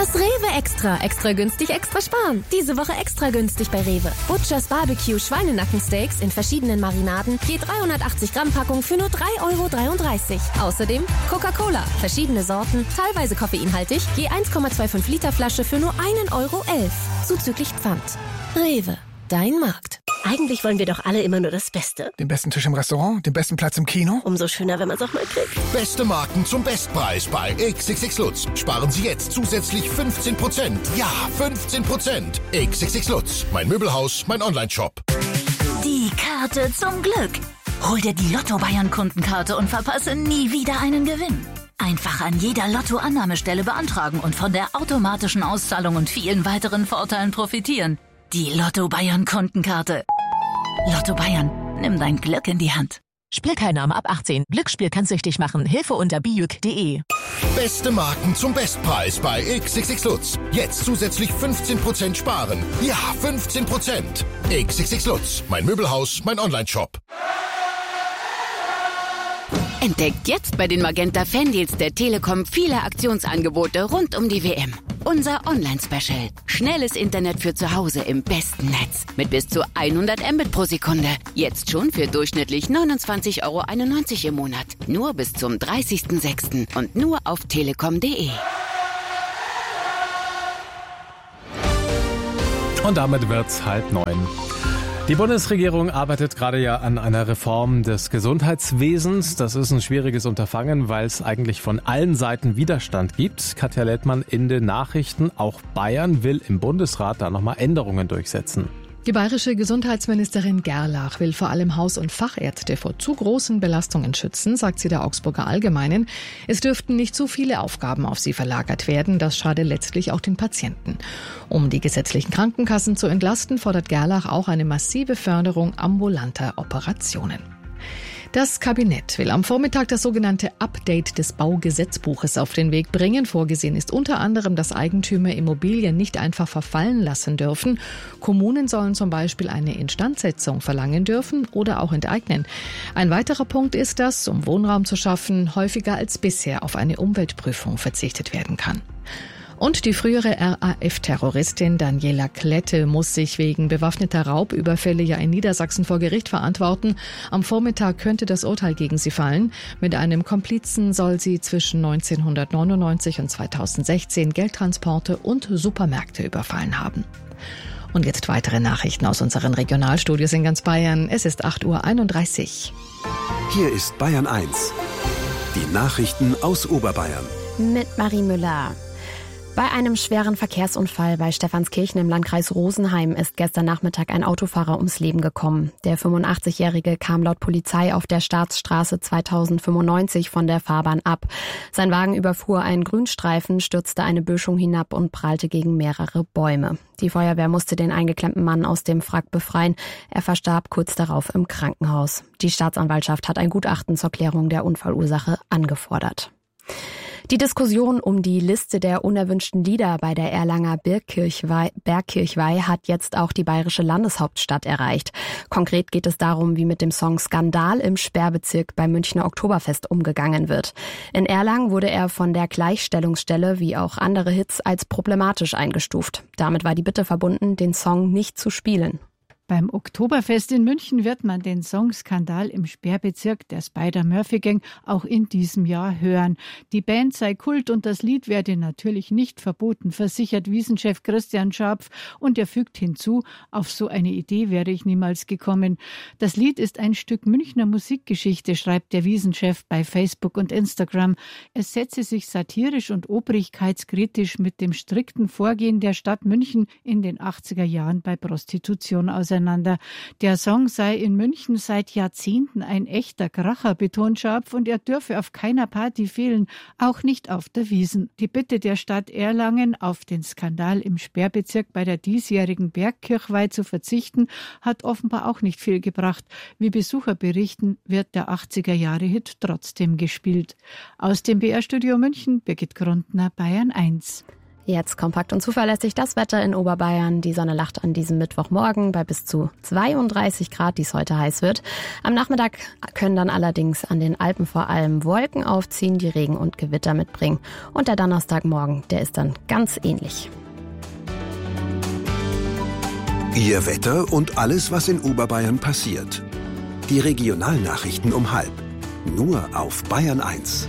Das Rewe Extra. Extra günstig, extra sparen. Diese Woche extra günstig bei Rewe. Butchers Barbecue Schweinenackensteaks in verschiedenen Marinaden. Je 380 Gramm Packung für nur 3,33 €. Außerdem Coca-Cola. Verschiedene Sorten, teilweise koffeinhaltig. Je 1,25 Liter Flasche für nur 1,11 €. Zuzüglich Pfand. Rewe. Dein Markt. Eigentlich wollen wir doch alle immer nur das Beste. Den besten Tisch im Restaurant, den besten Platz im Kino. Umso schöner, wenn man es auch mal kriegt. Beste Marken zum Bestpreis bei XXX Lutz. Sparen Sie jetzt zusätzlich 15%. Ja, 15%. XXX Lutz. Mein Möbelhaus, mein Onlineshop. Die Karte zum Glück. Hol dir die Lotto-Bayern-Kundenkarte und verpasse nie wieder einen Gewinn. Einfach an jeder Lotto-Annahmestelle beantragen und von der automatischen Auszahlung und vielen weiteren Vorteilen profitieren. Die Lotto Bayern Kundenkarte. Lotto Bayern, nimm dein Glück in die Hand. Spielteilnahme ab 18. Glücksspiel kann süchtig machen. Hilfe unter bijuk.de. Beste Marken zum Bestpreis bei XXX Lutz. Jetzt zusätzlich 15% sparen. Ja, 15%. XXX Lutz. Mein Möbelhaus, mein Onlineshop. Entdeckt jetzt bei den Magenta Fandeals der Telekom viele Aktionsangebote rund um die WM. Unser Online-Special. Schnelles Internet für zu Hause im besten Netz. Mit bis zu 100 Mbit pro Sekunde. Jetzt schon für durchschnittlich 29,91 € im Monat. Nur bis zum 30.06. und nur auf telekom.de. Und damit wird's 8:30. Die Bundesregierung arbeitet gerade ja an einer Reform des Gesundheitswesens. Das ist ein schwieriges Unterfangen, weil es eigentlich von allen Seiten Widerstand gibt. Katja Lettmann in den Nachrichten. Auch Bayern will im Bundesrat da nochmal Änderungen durchsetzen. Die bayerische Gesundheitsministerin Gerlach will vor allem Haus- und Fachärzte vor zu großen Belastungen schützen, sagt sie der Augsburger Allgemeinen. Es dürften nicht zu viele Aufgaben auf sie verlagert werden, das schade letztlich auch den Patienten. Um die gesetzlichen Krankenkassen zu entlasten, fordert Gerlach auch eine massive Förderung ambulanter Operationen. Das Kabinett will am Vormittag das sogenannte Update des Baugesetzbuches auf den Weg bringen. Vorgesehen ist unter anderem, dass Eigentümer Immobilien nicht einfach verfallen lassen dürfen. Kommunen sollen zum Beispiel eine Instandsetzung verlangen dürfen oder auch enteignen. Ein weiterer Punkt ist, dass, um Wohnraum zu schaffen, häufiger als bisher auf eine Umweltprüfung verzichtet werden kann. Und die frühere RAF-Terroristin Daniela Klette muss sich wegen bewaffneter Raubüberfälle ja in Niedersachsen vor Gericht verantworten. Am Vormittag könnte das Urteil gegen sie fallen. Mit einem Komplizen soll sie zwischen 1999 und 2016 Geldtransporte und Supermärkte überfallen haben. Und jetzt weitere Nachrichten aus unseren Regionalstudios in ganz Bayern. Es ist 8:31 Uhr. Hier ist Bayern 1. Die Nachrichten aus Oberbayern. Mit Marie Müller. Bei einem schweren Verkehrsunfall bei Stephanskirchen im Landkreis Rosenheim ist gestern Nachmittag ein Autofahrer ums Leben gekommen. Der 85-Jährige kam laut Polizei auf der Staatsstraße 2095 von der Fahrbahn ab. Sein Wagen überfuhr einen Grünstreifen, stürzte eine Böschung hinab und prallte gegen mehrere Bäume. Die Feuerwehr musste den eingeklemmten Mann aus dem Wrack befreien. Er verstarb kurz darauf im Krankenhaus. Die Staatsanwaltschaft hat ein Gutachten zur Klärung der Unfallursache angefordert. Die Diskussion um die Liste der unerwünschten Lieder bei der Erlanger Bergkirchweih hat jetzt auch die bayerische Landeshauptstadt erreicht. Konkret geht es darum, wie mit dem Song Skandal im Sperrbezirk beim Münchner Oktoberfest umgegangen wird. In Erlangen wurde er von der Gleichstellungsstelle wie auch andere Hits als problematisch eingestuft. Damit war die Bitte verbunden, den Song nicht zu spielen. Beim Oktoberfest in München wird man den Song Skandal im Sperrbezirk der Spider-Murphy-Gang auch in diesem Jahr hören. Die Band sei Kult und das Lied werde natürlich nicht verboten, versichert Wiesenchef Christian Scharpf. Und er fügt hinzu, auf so eine Idee wäre ich niemals gekommen. Das Lied ist ein Stück Münchner Musikgeschichte, schreibt der Wiesenchef bei Facebook und Instagram. Es setze sich satirisch und obrigkeitskritisch mit dem strikten Vorgehen der Stadt München in den 80er Jahren bei Prostitution auseinander. Der Song sei in München seit Jahrzehnten ein echter Kracher, betont Scharpf, und er dürfe auf keiner Party fehlen, auch nicht auf der Wiesn. Die Bitte der Stadt Erlangen, auf den Skandal im Sperrbezirk bei der diesjährigen Bergkirchweih zu verzichten, hat offenbar auch nicht viel gebracht. Wie Besucher berichten, wird der 80er-Jahre-Hit trotzdem gespielt. Aus dem BR-Studio München, Birgit Grundner, Bayern 1. Jetzt kompakt und zuverlässig das Wetter in Oberbayern. Die Sonne lacht an diesem Mittwochmorgen bei bis zu 32 Grad, die es heute heiß wird. Am Nachmittag können dann allerdings an den Alpen vor allem Wolken aufziehen, die Regen und Gewitter mitbringen. Und der Donnerstagmorgen, der ist dann ganz ähnlich. Ihr Wetter und alles, was in Oberbayern passiert. Die Regionalnachrichten um 12:30. Nur auf Bayern 1.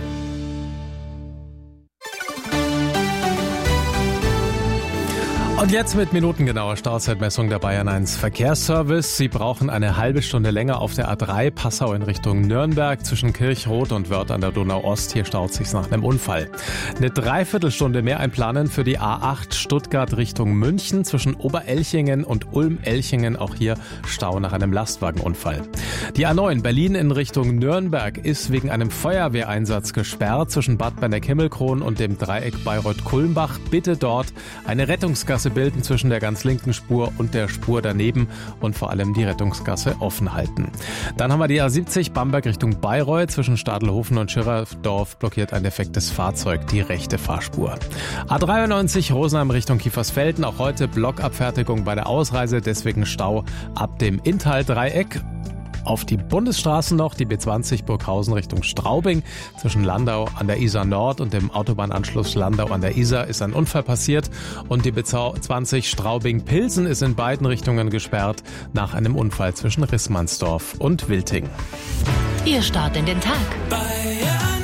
Und jetzt mit minutengenauer Stauzeitmessung der Bayern 1 Verkehrsservice. Sie brauchen eine halbe Stunde länger auf der A3 Passau in Richtung Nürnberg zwischen Kirchroth und Wörth an der Donau-Ost. Hier staut sich's nach einem Unfall. Eine Dreiviertelstunde mehr einplanen für die A8 Stuttgart Richtung München zwischen Oberelchingen und Ulm-Elchingen. Auch hier Stau nach einem Lastwagenunfall. Die A9 Berlin in Richtung Nürnberg ist wegen einem Feuerwehreinsatz gesperrt zwischen Bad Berneck-Himmelkron und dem Dreieck Bayreuth-Kulmbach. Bitte dort eine Rettungsgasse bilden zwischen der ganz linken Spur und der Spur daneben und vor allem die Rettungsgasse offen halten. Dann haben wir die A70 Bamberg Richtung Bayreuth. Zwischen Stadelhofen und Schirrerdorf blockiert ein defektes Fahrzeug die rechte Fahrspur. A93 Rosenheim Richtung Kiefersfelden. Auch heute Blockabfertigung bei der Ausreise, deswegen Stau ab dem Inntal-Dreieck. Auf die Bundesstraßen noch, die B20 Burghausen Richtung Straubing. Zwischen Landau an der Isar Nord und dem Autobahnanschluss Landau an der Isar ist ein Unfall passiert. Und die B20 Straubing-Pilsen ist in beiden Richtungen gesperrt nach einem Unfall zwischen Rissmannsdorf und Wilting. Ihr Start in den Tag. Bayern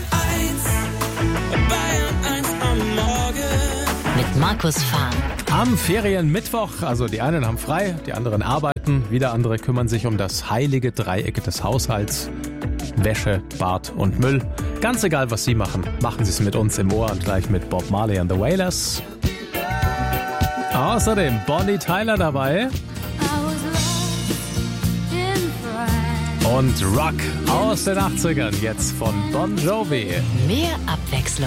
1 am Morgen. Mit Markus Fahn. Am Ferienmittwoch, also die einen haben frei, die anderen arbeiten, wieder andere kümmern sich um das heilige Dreieck des Haushalts. Wäsche, Bad und Müll. Ganz egal, was Sie machen, machen Sie es mit uns im Ohr und gleich mit Bob Marley and the Wailers. Außerdem Bonnie Tyler dabei. Und Rock aus den 80ern, jetzt von Bon Jovi. Mehr Abwechslung.